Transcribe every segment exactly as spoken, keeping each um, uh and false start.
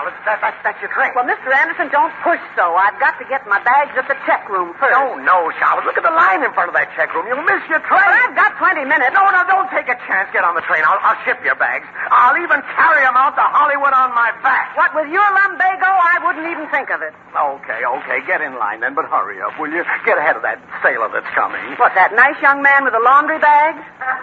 Charlotte. That, that, that's your train. Well, Mister Anderson, don't push so. I've got to get my bags at the check room first. No, no, Charlotte. Look at the line in front of that check room. You'll miss your train. Well, I've got twenty minutes. No, no, don't take a chance. Get on the train. I'll, I'll ship your bags. I'll even carry them out to Hollywood on my back. What, with your lumbago, I wouldn't even think of it. Okay, okay. Get in line then, but hurry up, will you? Get ahead of that sailor that's coming. What, that nice young man with the laundry bag?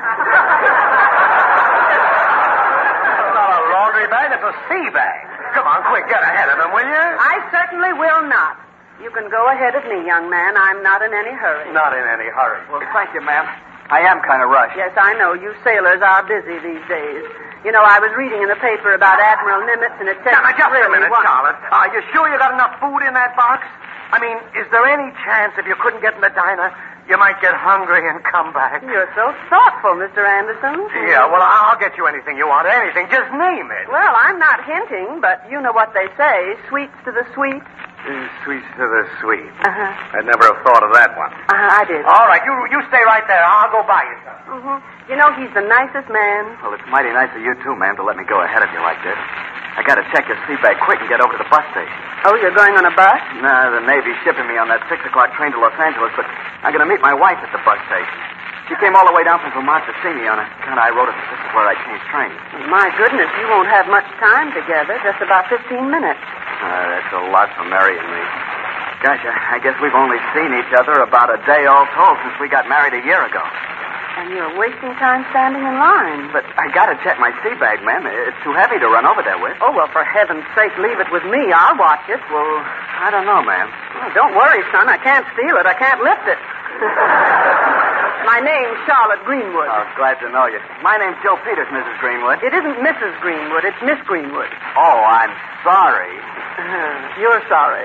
It's not a laundry bag. It's a sea bag. Come on, quick. Get ahead of him, will you? I certainly will not. You can go ahead of me, young man. I'm not in any hurry. Not in any hurry. Well, thank you, ma'am. I am kind of rushed. Yes, I know. You sailors are busy these days. You know, I was reading in the paper about Admiral Nimitz, and it said... Now, now, just really a minute, one... Charlotte. Are you sure you got enough food in that box? I mean, is there any chance if you couldn't get in the diner, you might get hungry and come back? You're so thoughtful, Mister Anderson. Yeah, well, I'll get you anything you want. Anything. Just name it. Well, I'm not hinting, but you know what they say. Sweets to the sweet. Mm, sweets to the sweet. Uh-huh. I'd never have thought of that one. Uh-huh, I did. All right, you you stay right there. I'll go buy you some. Mm-hmm. You know, he's the nicest man. Well, it's mighty nice of you, too, ma'am, to let me go ahead of you like this. I got to check your sea bag quick and get over to the bus station. Oh, you're going on a bus? No, the Navy's shipping me on that six o'clock train to Los Angeles, but I'm going to meet my wife at the bus station. She came all the way down from Vermont to see me on account I wrote her that this is where I change trains. My goodness, you won't have much time together, just about fifteen minutes. Uh, that's a lot for Mary and me. Gosh, I, I guess we've only seen each other about a day all told since we got married a year ago. And you're wasting time standing in line. But I got to check my sea bag, ma'am. It's too heavy to run over there with. Oh, well, for heaven's sake, leave it with me. I'll watch it. Well, I don't know, ma'am. Oh, don't worry, son. I can't steal it. I can't lift it. My name's Charlotte Greenwood. Oh, glad to know you. My name's Joe Peters, Missus Greenwood. It isn't Missus Greenwood. It's Miss Greenwood. Oh, I'm sorry. Uh, you're sorry.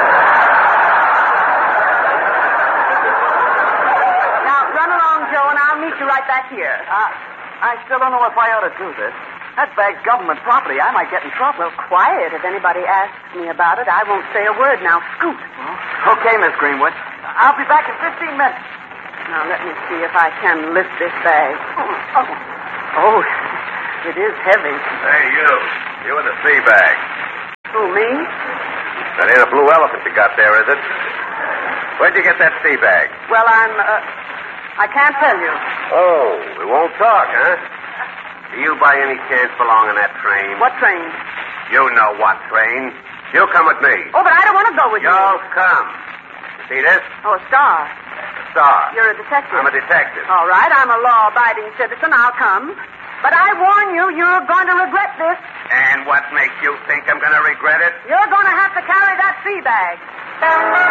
Now, run along, Joe, and I'll meet you right back here. Uh, I still don't know if I ought to do this. That bag's government property. I might get in trouble. Well, quiet. If anybody asks me about it, I won't say a word. Now, scoot. Oh, okay, Miss Greenwood. I'll be back in fifteen minutes. Now, let me see if I can lift this bag. Oh, oh. oh it is heavy. Hey, you. You in the sea bag. Who, me? That ain't a blue elephant you got there, is it? Where'd you get that sea bag? Well, I'm, uh, I can't tell you. Oh, we won't talk, huh? Do you by any chance belong on that train? What train? You know what train. You come with me. Oh, but I don't want to go with you. You'll come. See this? Oh, a star. Star. You're a detective. I'm a detective. All right, I'm a law-abiding citizen. I'll come. But I warn you, you're going to regret this. And what makes you think I'm going to regret it? You're going to have to carry that sea bag.